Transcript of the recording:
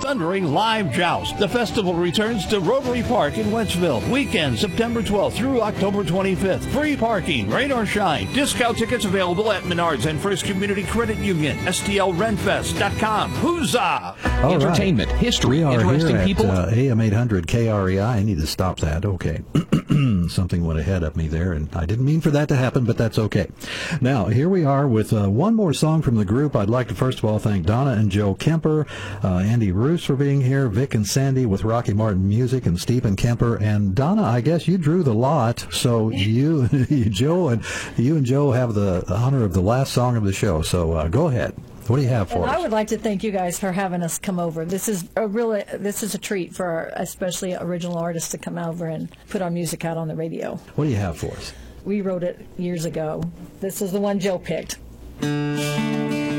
thundering live joust. The festival returns to Rotary Park in Wentzville. Weekend, September 12th through October 25th. Free parking, rain or shine. Discount tickets available at Menards and First Community Credit Union. STLRenfest.com. Huzzah! All entertainment, right. History, interesting people. AM 800 KREI. I need to stop that. Okay. Something went ahead of me there, and I didn't mean for that to happen, but that's okay. Now, here we are with one more song from the group. I'd like to first of all thank Donna and Joe Kemper, Andy Roos for being here, Vic and Sandy with Rocky Martin Music, and Stephen Kemper. And Donna, I guess you drew the lot, so you, Joe, and Joe have the honor of the last song of the show. So go ahead. What do you have for us? I would like to thank you guys for having us come over. This is a treat for especially original artists to come over and put our music out on the radio. What do you have for us? We wrote it years ago. This is the one Joe picked.